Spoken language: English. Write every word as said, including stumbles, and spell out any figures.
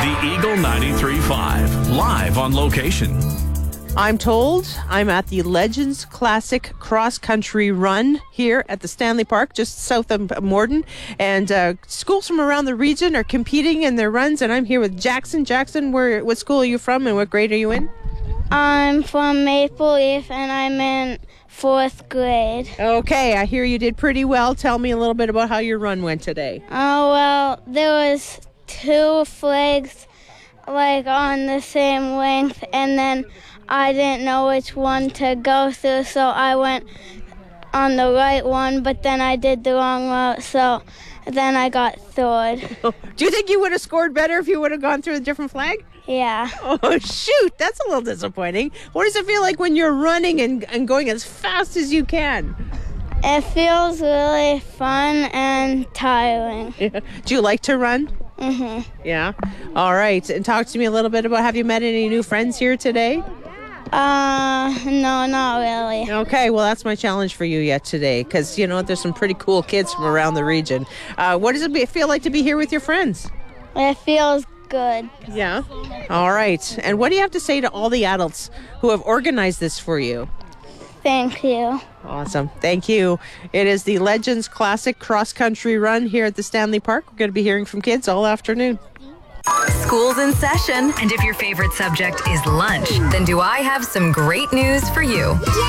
The Eagle ninety-three point five, live on location. I'm told I'm at the Legends Classic Cross Country Run here at the Stanley Park, just south of Morden. And uh, schools from around the region are competing in their runs. And I'm here with Jackson. Jackson, where, what school are you from and what grade are you in? I'm from Maple Leaf and I'm in fourth grade. Okay, I hear you did pretty well. Tell me a little bit about how your run went today. Oh, well, there was two flags like on the same length, and then I didn't know which one to go through, so I went on the right one, but then I did the wrong route, so then I got third. Do you think you would have scored better if you would have gone through a different flag? Yeah. Oh, shoot. That's a little disappointing. What does it feel like when you're running and, and going as fast as you can? It feels really fun and tiring. Do you like to run? Mm-hmm. Yeah. All right. And talk to me a little bit about, have you met any new friends here today? Uh, no, not really. Okay, well, that's my challenge for you yet today, because, you know, there's some pretty cool kids from around the region. Uh, what does it be, feel like to be here with your friends? It feels good. Yeah. All right. And what do you have to say to all the adults who have organized this for you? Thank you. Awesome. Thank you. It is the Legends Classic Cross Country Run here at the Stanley Park. We're going to be hearing from kids all afternoon. School's in session, and if your favorite subject is lunch, then do I have some great news for you.